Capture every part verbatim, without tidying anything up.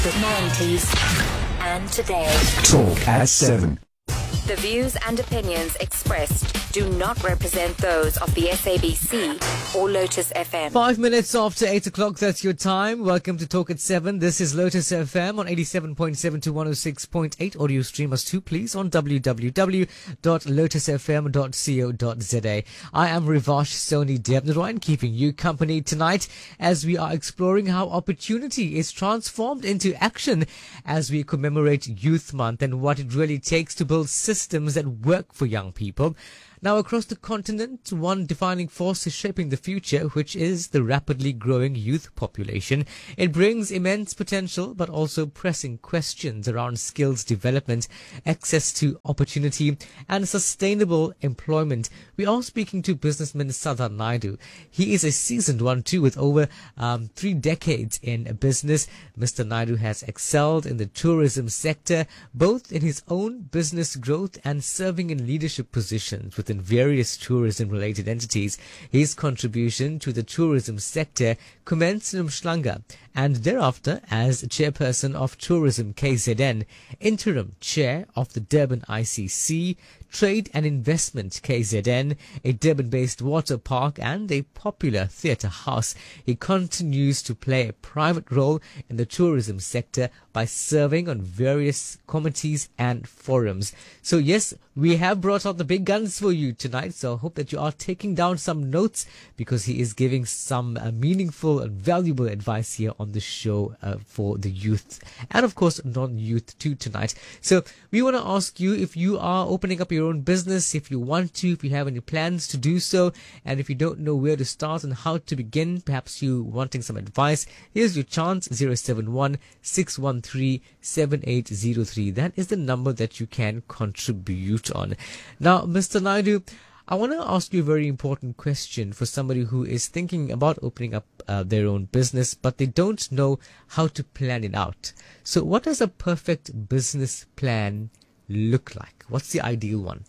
The nineties and today. Talk at seven. The views and opinions expressed do not represent those of the S A B C or Lotus F M. Five minutes after eight o'clock, that's your time. Welcome to Talk at seven. This is Lotus F M on eighty-seven point seven to one oh six point eight. Audio stream us too, please, on w w w dot lotus f m dot co dot z a. I am Rivash Soni Devnaroyan, keeping you company tonight as we are exploring how opportunity is transformed into action as we commemorate Youth Month and what it really takes to build systems that work for young people. Now, across the continent, one defining force is shaping the future, which is the rapidly growing youth population. It brings immense potential, but also pressing questions around skills development, access to opportunity, and sustainable employment. We are speaking to businessman Sadha Naidu. He is a seasoned one, too, with over um, three decades in business. Mister Naidu has excelled in the tourism sector, both in his own business growth and serving in leadership positions with in various tourism-related entities. His contribution to the tourism sector commenced in Umhlanga and thereafter as chairperson of Tourism K Z N, interim chair of the Durban I C C, Trade and Investment K Z N, a Durban-based water park and a popular theatre house. He continues to play a private role in the tourism sector by serving on various committees and forums. So yes, we have brought out the big guns for you tonight, so I hope that you are taking down some notes because he is giving some uh, meaningful and valuable advice here on the show uh, for the youth and of course non-youth too tonight. So we want to ask you if you are opening up your own business, if you want to, if you have any plans to do so, and if you don't know where to start and how to begin, perhaps you wanting some advice, here's your chance. Zero seven one six one three seven eight zero three. That is the number that you can contribute on. Now, Mister Naidu, I want to ask you a very important question for somebody who is thinking about opening up uh, their own business, but they don't know how to plan it out. So what does a perfect business plan look like? What's the ideal one?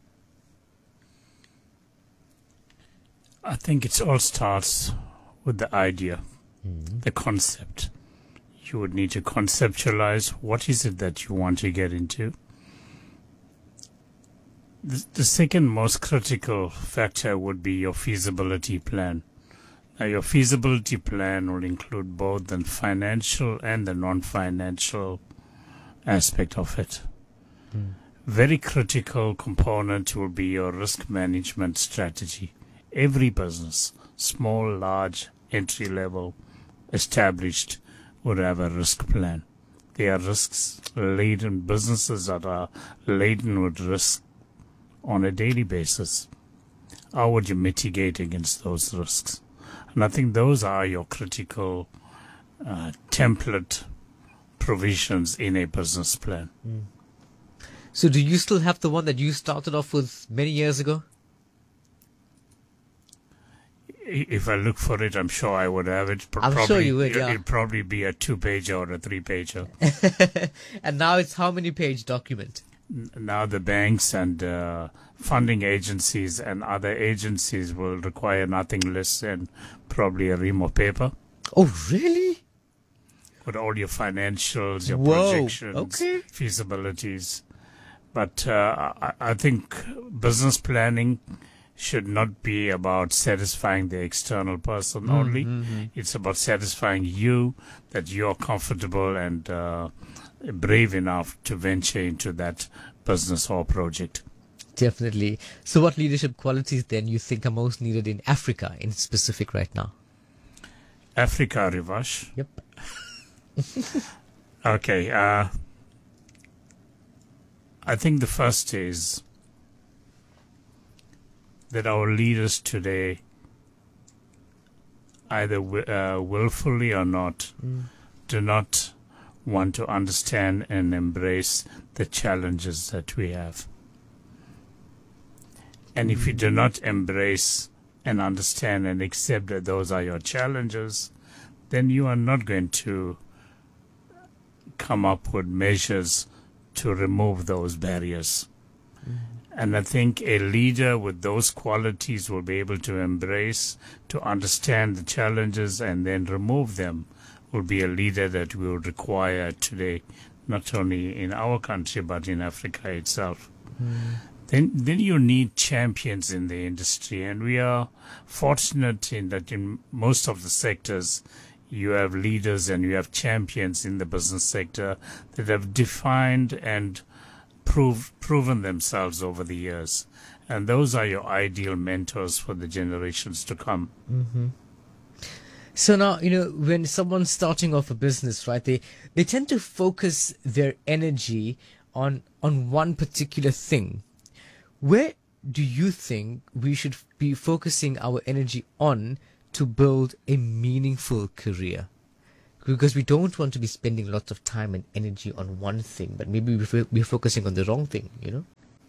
I think it all starts with the idea, mm-hmm. the concept. You would need to conceptualize what is it that you want to get into. The, the second most critical factor would be your feasibility plan. Now, your feasibility plan will include both the financial and the non-financial aspect of it. Mm. Very critical component will be your risk management strategy. Every business, small, large, entry level, established, would have a risk plan. There are risks laden, businesses that are laden with risk on a daily basis. How would you mitigate against those risks? And I think those are your critical uh, template provisions in a business plan. Mm. So do you still have the one that you started off with many years ago? If I look for it, I'm sure I would have it. I'm probably, sure you would, yeah. It'd probably be a two-pager or a three-pager. And now it's how many page document? Now the banks and uh, funding agencies and other agencies will require nothing less than probably a ream of paper. Oh, really? With all your financials, your Whoa, projections, okay. feasibilities. But uh, I, I think business planning should not be about satisfying the external person mm-hmm. only. It's about satisfying you, that you're comfortable and uh, brave enough to venture into that business or project. Definitely. So what leadership qualities then you think are most needed in Africa in specific right now? Africa, Rivash? Yep. Okay. Uh, I think the first is that our leaders today, either uh, willfully or not, mm. do not want to understand and embrace the challenges that we have. And mm. if you do not embrace and understand and accept that those are your challenges, then you are not going to come up with measures to remove those barriers. Mm. And I think a leader with those qualities will be able to embrace, to understand the challenges and then remove them, will be a leader that we will require today, not only in our country but in Africa itself. Mm. Then, then you need champions in the industry, and we are fortunate in that in most of the sectors you have leaders and you have champions in the business sector that have defined and prove, proven themselves over the years. And those are your ideal mentors for the generations to come. Mm-hmm. So now, you know, when someone's starting off a business, right, they, they tend to focus their energy on on one particular thing. Where do you think we should be focusing our energy on to build a meaningful career? Because we don't want to be spending lots of time and energy on one thing, but maybe we're focusing on the wrong thing, you know?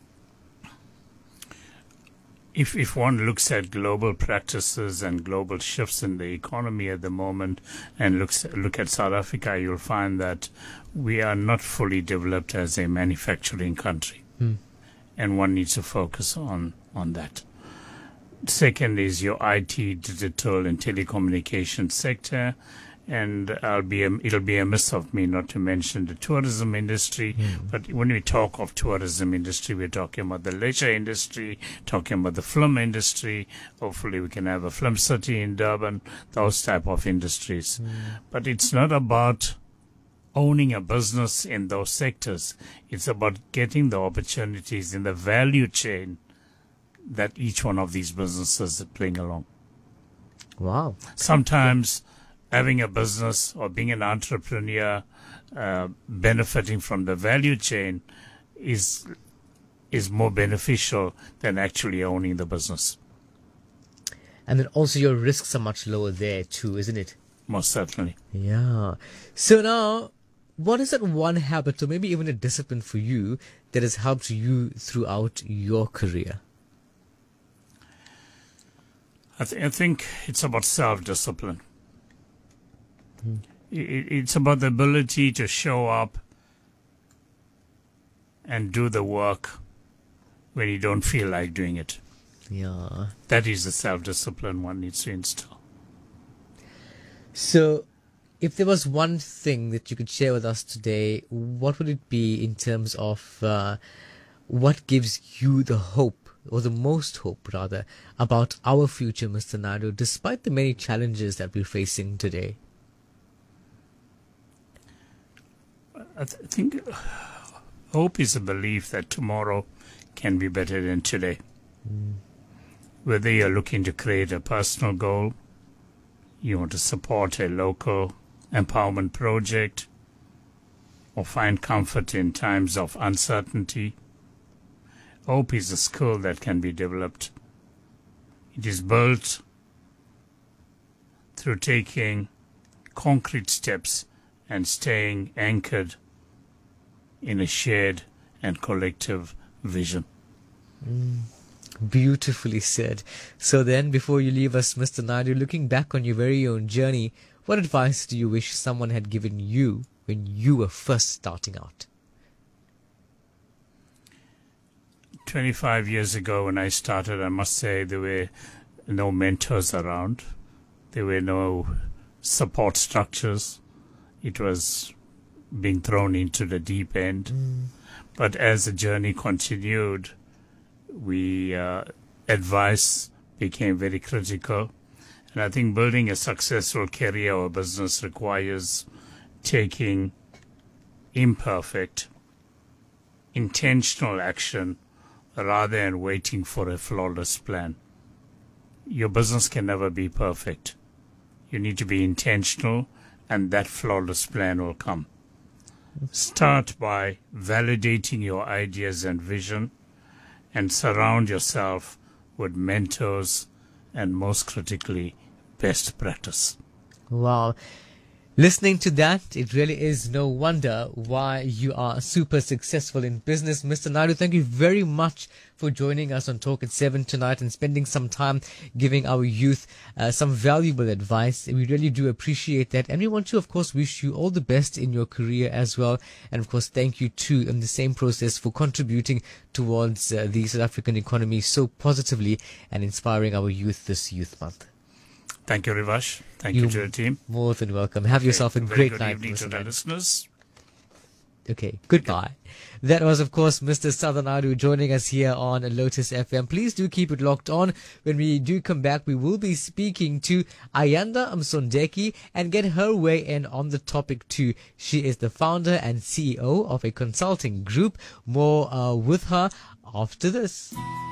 If if one looks at global practices and global shifts in the economy at the moment and looks look at South Africa, you'll find that we are not fully developed as a manufacturing country. Mm. And one needs to focus on, on that. Second is your I T, digital and telecommunication sector. And I'll be a, it'll be amiss of me not to mention the tourism industry. Mm. But when we talk of tourism industry, we're talking about the leisure industry, talking about the film industry. Hopefully we can have a film city in Durban, those type of industries. Mm. But it's not about owning a business in those sectors. It's about getting the opportunities in the value chain that each one of these businesses bring along. Wow. Sometimes having a business or being an entrepreneur, uh, benefiting from the value chain is is more beneficial than actually owning the business. And then also your risks are much lower there too, isn't it? Most certainly. Yeah. So now, what is that one habit or maybe even a discipline for you that has helped you throughout your career? I, th- I think it's about self-discipline. Hmm. It, it's about the ability to show up and do the work when you don't feel like doing it. Yeah. That is the self-discipline one needs to instill. So, if there was one thing that you could share with us today, what would it be in terms of uh, what gives you the hope, or the most hope rather, about our future, Mister Naidu, despite the many challenges that we're facing today? I th- think hope is a belief that tomorrow can be better than today. Mm. Whether you're looking to create a personal goal, you want to support a local empowerment project, or find comfort in times of uncertainty, hope is a skill that can be developed. It is built through taking concrete steps and staying anchored in a shared and collective vision. Mm. Beautifully said. So then, before you leave us, Mister Naidu, looking back on your very own journey, what advice do you wish someone had given you when you were first starting out? twenty-five years ago when I started, I must say there were no mentors around. There were no support structures. It was being thrown into the deep end. Mm. But as the journey continued, we uh, advice became very critical. And I think building a successful career or business requires taking imperfect, intentional action rather than waiting for a flawless plan. Your business can never be perfect. You need to be intentional, and that flawless plan will come. Start by validating your ideas and vision, and surround yourself with mentors and, most critically, best practice. Wow. Listening to that, it really is no wonder why you are super successful in business. Mister Naidu, thank you very much for joining us on Talk at seven tonight and spending some time giving our youth uh, some valuable advice. We really do appreciate that. And we want to, of course, wish you all the best in your career as well. And, of course, thank you, too, in the same process for contributing towards uh, the South African economy so positively and inspiring our youth this Youth Month. Thank you, Rivash. Thank You- you to your team. More than welcome. Have yourself a Very great good night. evening to Mister the Man. listeners. Okay, goodbye. That was, of course, Mister Sadhanadu joining us here on Lotus F M. Please do keep it locked on. When we do come back, we will be speaking to Ayanda Msondeki and get her weigh in on the topic too. She is the founder and C E O of a consulting group. More uh, with her after this.